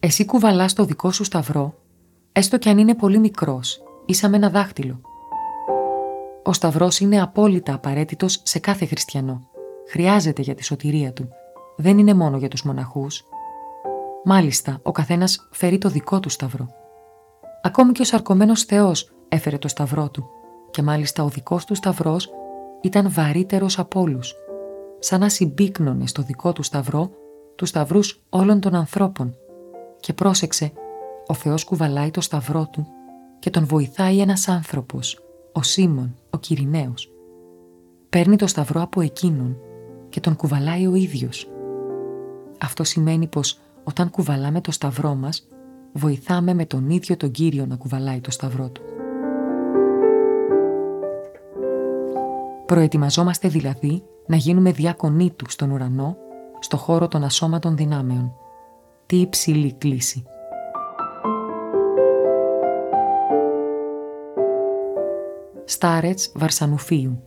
Εσύ κουβαλάς το δικό σου σταυρό, έστω κι αν είναι πολύ μικρός ή σαν με ένα δάχτυλο. Ο σταυρός είναι απόλυτα απαραίτητος σε κάθε χριστιανό. Χρειάζεται για τη σωτηρία του. Δεν είναι μόνο για τους μοναχούς. Μάλιστα, ο καθένας φέρει το δικό του σταυρό. Ακόμη και ο σαρκωμένος Θεός έφερε το σταυρό του. Και μάλιστα ο δικός του σταυρός ήταν βαρύτερος από όλους. Σαν να συμπίκνωνε στο δικό του σταυρό τους σταυρούς όλων των ανθρώπων. Και πρόσεξε, ο Θεός κουβαλάει το σταυρό του και τον βοηθάει ένας άνθρωπος, ο Σίμων, ο Κυρηναίος. Παίρνει το σταυρό από εκείνον και τον κουβαλάει ο ίδιος. Αυτό σημαίνει πως όταν κουβαλάμε το σταυρό μας, βοηθάμε με τον ίδιο τον Κύριο να κουβαλάει το σταυρό του. Προετοιμαζόμαστε δηλαδή να γίνουμε διάκονοί του στον ουρανό, στο χώρο των ασώματων δυνάμεων. Τι υψηλή κλίση! Στάρετς Βαρσανουφίου.